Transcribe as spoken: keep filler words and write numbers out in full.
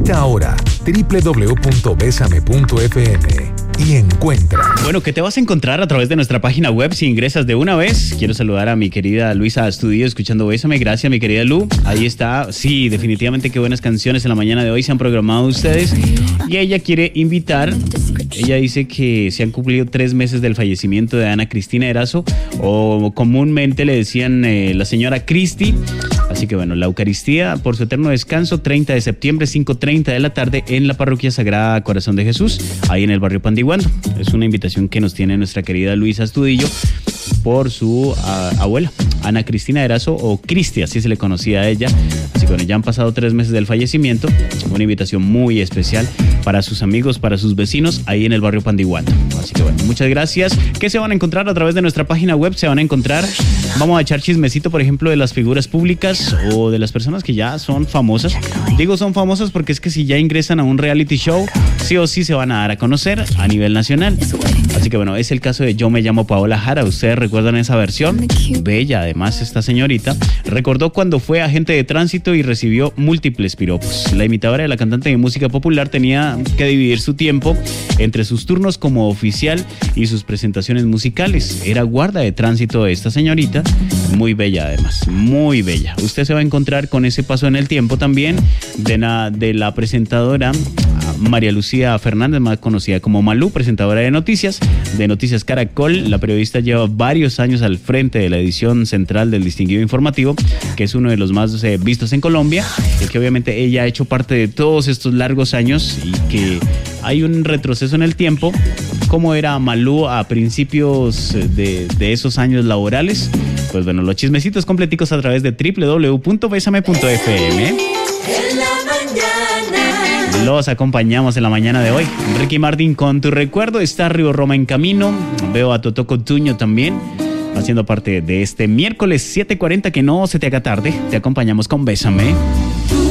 Visita ahora doble u doble u doble u punto besame punto efe eme y encuentra. Bueno, ¿qué te vas a encontrar a través de nuestra página web si ingresas de una vez? Quiero saludar a mi querida Luisa Astudillo, escuchando Bésame. Gracias, mi querida Lu. Ahí está. Sí, definitivamente qué buenas canciones en la mañana de hoy se han programado ustedes. Y ella quiere invitar, ella dice que se han cumplido tres meses del fallecimiento de Ana Cristina Erazo, o comúnmente le decían eh, la señora Cristi. Así que bueno, la Eucaristía por su eterno descanso, treinta de septiembre, cinco treinta de la tarde, en la Parroquia Sagrada Corazón de Jesús, ahí en el barrio Pandiguando. Es una invitación que nos tiene nuestra querida Luisa Astudillo por su uh, abuela, Ana Cristina Erazo, o Cristi, así se le conocía a ella. Así que bueno, ya han pasado tres meses del fallecimiento, una invitación muy especial para sus amigos, para sus vecinos, ahí en el barrio Pandiguando. Así que bueno, muchas gracias. ¿Qué se van a encontrar a través de nuestra página web? Se van a encontrar, vamos a echar chismecito, por ejemplo, de las figuras públicas o de las personas que ya son famosas. Digo son famosas porque es que si ya ingresan a un reality show, sí o sí se van a dar a conocer a nivel nacional. Así que bueno, es el caso de Yo me llamo Paola Jara. ¿Ustedes recuerdan esa versión? Bella, además, esta señorita recordó cuando fue agente de tránsito y recibió múltiples piropos. La imitadora de la cantante de música popular tenía que dividir su tiempo entre sus turnos como oficial y sus presentaciones musicales. Era guarda de tránsito de esta señorita, muy bella además, muy bella. Usted se va a encontrar con ese paso en el tiempo también de la, de la presentadora María Lucía Fernández, más conocida como Malú, presentadora de noticias, de Noticias Caracol. La periodista lleva varios años al frente de la edición central del Distinguido Informativo, que es uno de los más eh, vistos en Colombia, y que obviamente ella ha hecho parte de todos estos largos años y que hay un retroceso en el tiempo. ¿Cómo era Malú a principios de, de esos años laborales? Pues bueno, los chismecitos completicos a través de doble u doble u doble u punto besame punto efe eme. Los acompañamos en la mañana de hoy. Ricky Martin con Tu Recuerdo. Está Río Roma en camino. Veo a Totó Cotuño también haciendo parte de este miércoles siete cuarenta. Que no se te haga tarde. Te acompañamos con Bésame.